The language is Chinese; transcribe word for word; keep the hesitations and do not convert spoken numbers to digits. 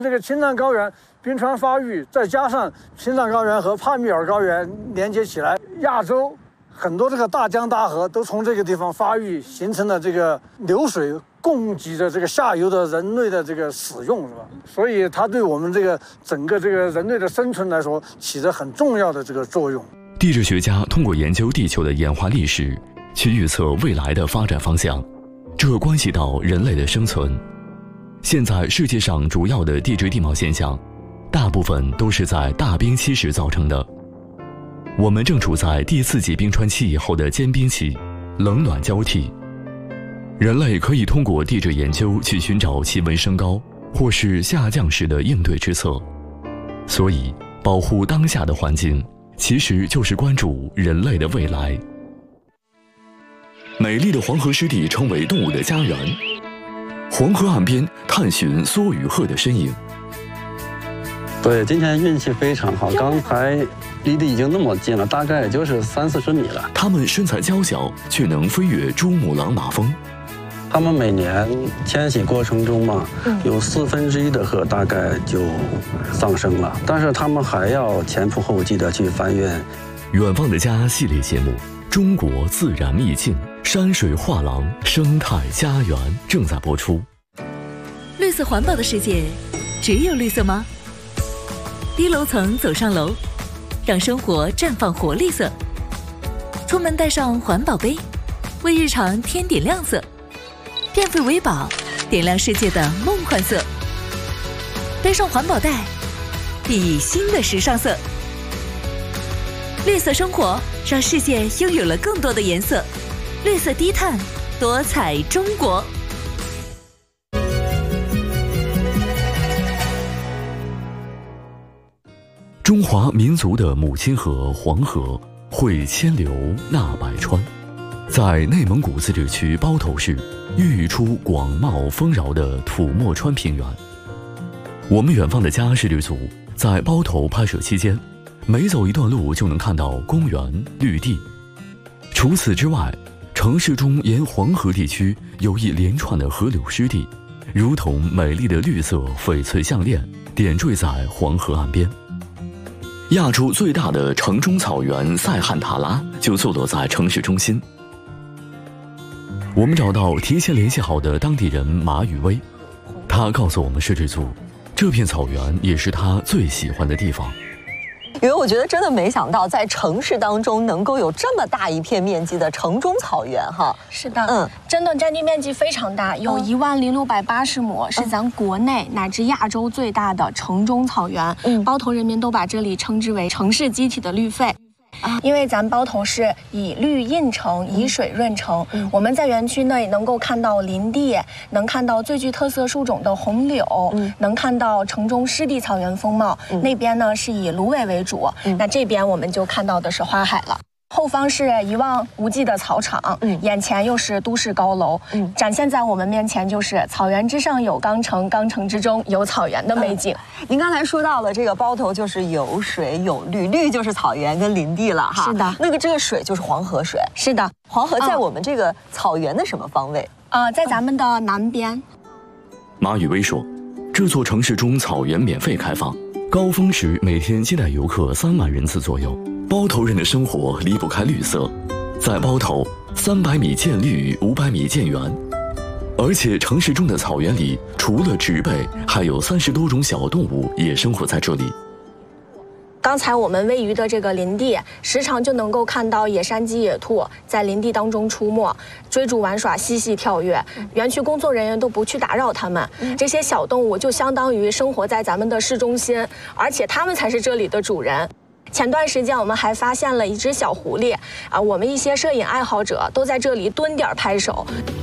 这个青藏高原冰川发育，再加上青藏高原和帕米尔高原连接起来，亚洲很多这个大江大河都从这个地方发育，形成了这个流水供给的这个下游的人类的这个使用，是吧？所以它对我们这个整个这个人类的生存来说，起着很重要的这个作用。 地质学家通过研究地球的演化历史，去预测未来的发展方向，这关系到人类的生存。现在世界上主要的地质地貌现象，大部分都是在大冰期时造成的。我们正处在第四纪冰川期以后的间冰期，冷暖交替。人类可以通过地质研究去寻找气温升高或是下降时的应对之策。所以，保护当下的环境，其实就是关注人类的未来。美丽的黄河湿地成为动物的家园。黄河岸边探寻梭与鹤的身影。 对，今天运气非常好，刚才离得已经那么近了，大概也就是三四十米了。 它们身材娇小，却能飞越珠穆朗玛峰。 它们每年迁徙过程中嘛，有四分之一的鹤大概就丧生了，但是它们还要前仆后继的去翻越。 远方的家系列节目，中国自然秘境。山水画廊生态家园正在播出。 绿色环保的世界，只有绿色吗？低楼层走上楼，让生活绽放活力色。出门带上环保杯，为日常添点亮色。电费为宝，点亮世界的梦幻色。背上环保袋，熠熠新的时尚色。绿色生活，让世界拥有了更多的颜色。绿色低碳，多彩中国。 中华民族的母亲河黄河汇千流纳百川，在内蒙古自治区包头市孕育出广袤丰饶的土默川平原。我们远方的家视旅组在包头拍摄期间，每走一段路就能看到公园绿地。除此之外，城市中沿黄河地区有一连串的河流湿地，如同美丽的绿色翡翠项链点缀在黄河岸边。亚洲最大的城中草原塞罕塔拉就坐落在城市中心。我们找到提前联系好的当地人马宇威，他告诉我们摄制组，这片草原也是他最喜欢的地方。 因为我觉得真的没想到，在城市当中能够有这么大一片面积的城中草原哈。 是的，嗯，真的占地面积非常大，有一万零六百八十亩，是咱国内乃至亚洲最大的城中草原。嗯，包头人民都把这里称之为城市机体的绿肺。啊，因为咱包头是以绿印城，以水润城。嗯，我们在园区内能够看到林地，能看到最具特色树种的红柳，嗯，能看到城中湿地草原风貌。嗯，那边呢是以芦苇为主，嗯，那这边我们就看到的是花海了。后方是一望无际的草场，嗯，眼前又是都市高楼，嗯，展现在我们面前就是草原之上有钢城，钢城之中有草原的美景。 嗯，您刚才说到了这个包头就是有水有绿，绿就是草原跟林地了哈。 是的， 那个这个水就是黄河水。 是的， 黄河在我们这个草原的什么方位？ 啊，呃，在咱们的南边。 马宇威说，这座城市中草原免费开放，高峰时每天接待游客三万人次左右。包头人的生活离不开绿色，在包头，三百米见绿，五百米见园。而且城市中的草原里，除了植被，还有三十多种小动物也生活在这里。 刚才我们位于的这个林地，时常就能够看到野山鸡、野兔在林地当中出没，追逐玩耍，嬉戏跳跃。园区工作人员都不去打扰它们。这些小动物就相当于生活在咱们的市中心，而且它们才是这里的主人。前段时间我们还发现了一只小狐狸啊，我们一些摄影爱好者都在这里蹲点拍手。